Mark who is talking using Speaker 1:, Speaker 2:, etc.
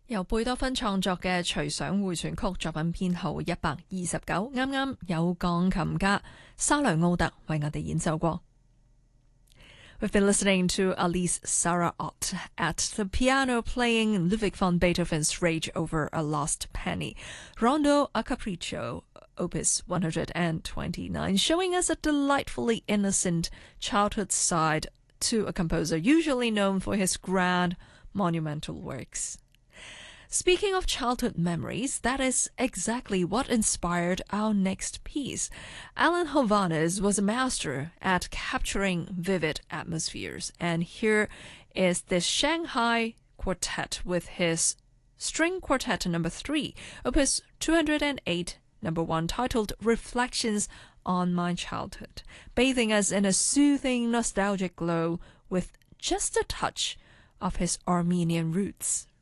Speaker 1: 由貝多芬創作嘅隨想迴旋曲作品編號129，啱啱有鋼琴家沙雷奧特為我哋演奏過。We've been listening to Alice Sarah Ott at the piano playing Ludwig van Beethoven's Rage over a Lost Penny, Rondo a Capriccio, Opus 129, showing us a delightfully innocent childhood side to a composer usually known for his grand, monumental works. Speaking of childhood memories, that is exactly what inspired our next piece. Alan Hovhaness was a master at capturing vivid atmospheres, and here is this Shanghai Quartet with his String Quartet number 3, Opus 208, number 1, titled Reflections on My Childhood, bathing us in a soothing, nostalgic glow with just a touch of his Armenian roots.